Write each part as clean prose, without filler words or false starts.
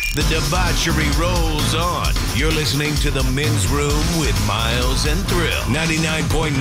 The debauchery rolls on. You're listening to The Men's Room with Miles and Thrill. 99.9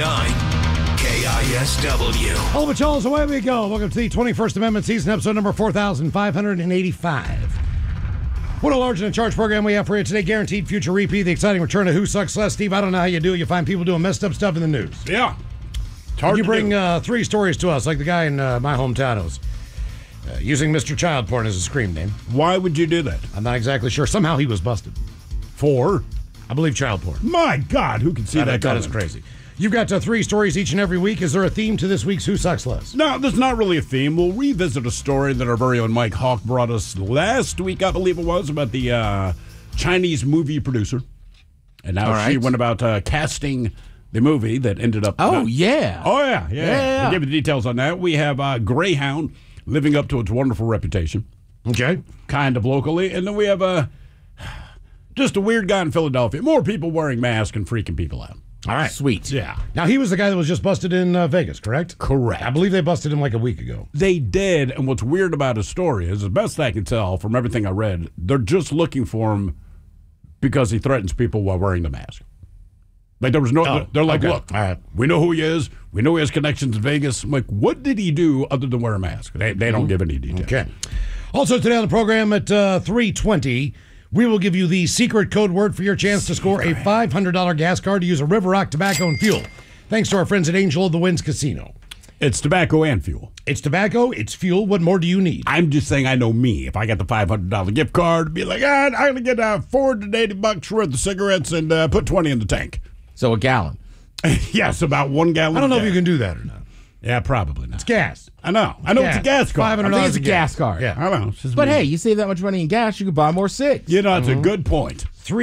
KISW. Hello, Machalas, away we go. Welcome to the 21st Amendment season, episode number 4,585. What a large and in charge program we have for you today. Guaranteed future repeat. The exciting return of Who Sucks Less. Steve, I don't know how you do it. You find people doing messed up stuff in the news. Yeah. It's hard You to bring do. 3 stories to us, like the guy in my hometown who's using Mr. Child Porn as a scream name. Why would you do that? I'm not exactly sure. Somehow he was busted. For? I believe child porn. My God, who can see that That coming? is crazy. You've got 3 stories each and every week. Is there a theme to this week's Who Sucks Less? No, there's not really a theme. We'll revisit a story that our very own Mike Hawk brought us last week, I believe it was, about the Chinese movie producer. And now she went about casting the movie that ended up... Oh, yeah. Oh, yeah. Yeah. We'll give you the details on that. We have Greyhound living up to its wonderful reputation, Okay. kind of locally. And then we have just a weird guy in Philadelphia. More people wearing masks and freaking people out. All right. Sweet. Yeah. Now, he was the guy that was just busted in Vegas, correct? Correct. I believe they busted him like a week ago. They did, and what's weird about his story is, as best I can tell from everything I read, they're just looking for him because he threatens people while wearing the mask. Like there was no, they're like, okay. look, All right. we know who he is. We know he has connections in Vegas. I'm like, what did he do other than wear a mask? They don't give any details. Okay. Also today on the program at 3:20, we will give you the secret code word for your chance to score a $500 gas card to use a River Rock tobacco and fuel. Thanks to our friends at Angel of the Winds Casino. It's tobacco and fuel. It's tobacco, it's fuel. What more do you need? I'm just saying I know me. If I got the $500 gift card, be like, I'm going to get $480 worth of cigarettes and put 20 in the tank. So a gallon. Yes, about 1 gallon. I don't know of if you gas. can do that or not. Yeah, probably not. It's gas. I know. It's a gas card. $500 I think it's a a gas card. Yeah. I know. It's just But me. hey, you save that much money in gas, you could buy more cigs. You know, it's a good point.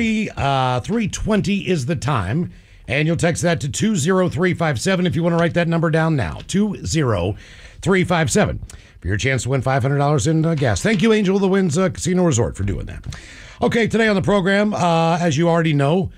3:20 is the time, and you'll text that to 20357 if you want to write that number down now. 20357 for your chance to win $500 in gas. Thank you, Angel of the Winds Casino Resort, for doing that. Okay, today on the program, as you already know,